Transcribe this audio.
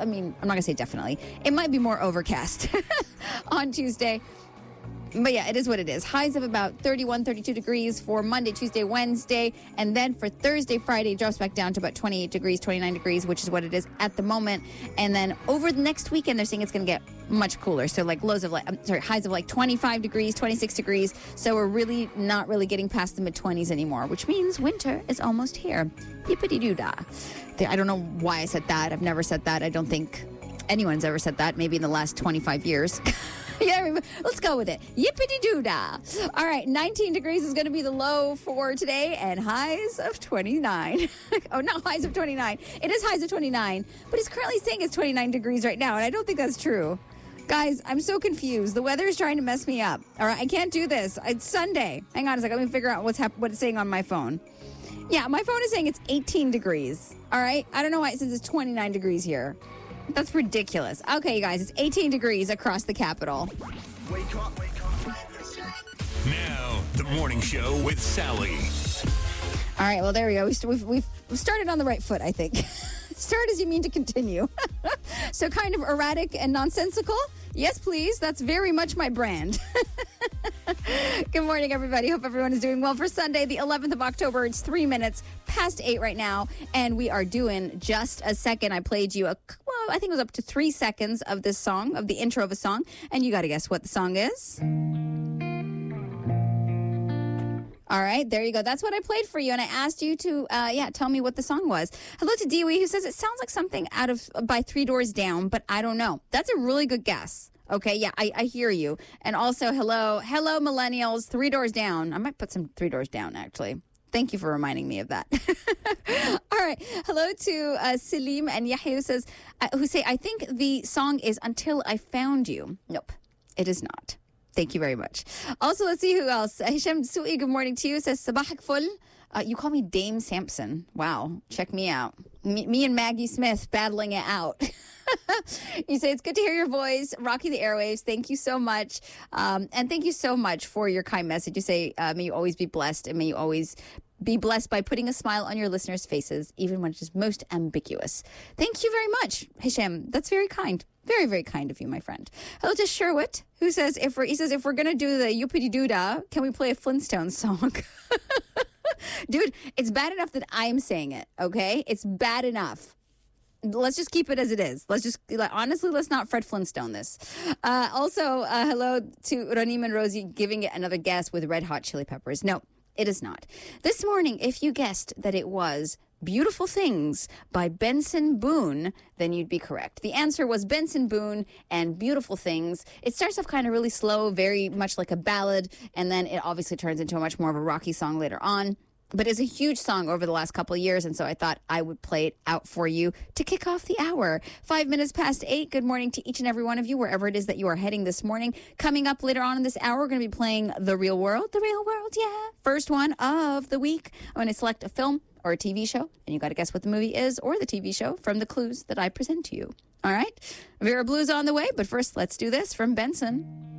I mean, I'm not going to say definitely. It might be more overcast on Tuesday. But yeah, it is what it is. Highs of about 31, 32 degrees for Monday, Tuesday, Wednesday. And then for Thursday, Friday, it drops back down to about 28 degrees, 29 degrees, which is what it is at the moment. And then over the next weekend, they're saying it's going to get much cooler. So like highs of like 25 degrees, 26 degrees. So we're really not really getting past the mid-20s anymore, which means winter is almost here. Yippity-doo-dah. I don't know why I said that. I've never said that. I don't think anyone's ever said that. Maybe in the last 25 years. Yeah, let's go with it. Yippity-doo-dah. All right, 19 degrees is going to be the low for today and highs of 29. Oh, not highs of 29. It is highs of 29, but it's currently saying it's 29 degrees right now, and I don't think that's true. Guys, I'm so confused. The weather is trying to mess me up. All right, I can't do this. It's Sunday. Hang on a second. Let me figure out what it's saying on my phone. Yeah, my phone is saying it's 18 degrees. All right, I don't know why it says it's 29 degrees here. That's ridiculous. Okay, you guys, it's 18 degrees across the capital. Wake up. Now, the morning show with Sally. All right, well, there we go. We've started on the right foot, I think. Start as you mean to continue. So kind of erratic and nonsensical? Yes, please. That's very much my brand. Good morning, everybody. Hope everyone is doing well for Sunday, the 11th of October. It's 3 minutes past 8 right now, and we are doing just a second. I played you I think it was up to 3 seconds of this song, of the intro of a song, and you got to guess what the song is. All right, there you go. That's what I played for you, and I asked you to, tell me what the song was. Hello to Dewey, who says it sounds like something out of By Three Doors Down, but I don't know. That's a really good guess. Okay, yeah, I hear you. And also, hello, millennials, Three Doors Down. I might put some Three Doors Down, actually. Thank you for reminding me of that. All right. Hello to Salim and Yahya who say, I think the song is Until I Found You. Nope, it is not. Thank you very much. Also, let's see who else. Hisham Sui, good morning to you. Says, Sabahak Ful. You call me Dame Sampson. Wow. Check me out. Me and Maggie Smith battling it out. You say, it's good to hear your voice. Rocky the airwaves. Thank you so much. And thank you so much for your kind message. You say, may you always be blessed and may you always be blessed by putting a smile on your listeners' faces, even when it is most ambiguous. Thank you very much, Hisham. That's very kind. Very, very kind of you, my friend. Hello to Sherwood, who says, if we're going to do the Yippity-doo-dah, can we play a Flintstones song? Dude, it's bad enough that I'm saying it, okay? It's bad enough. Let's just keep it as it is. Honestly, let's not Fred Flintstone this. Also, hello to Ranim and Rosie giving it another guess with Red Hot Chili Peppers. No, it is not. This morning, if you guessed that it was Beautiful Things by Benson Boone, then you'd be correct. The answer was Benson Boone and Beautiful Things. It starts off kind of really slow, very much like a ballad, and then it obviously turns into a much more of a rocky song later on. But it's a huge song over the last couple of years, and so I thought I would play it out for you to kick off the hour. 5 minutes past 8. Good morning to each and every one of you, wherever it is that you are heading this morning. Coming up later on in this hour, we're going to be playing The Real World. The Real World, yeah. First one of the week. I'm going to select a film or a TV show, and you got to guess what the movie is or the TV show from the clues that I present to you. All right? Vera Blue's on the way, but first, let's do this from Benson.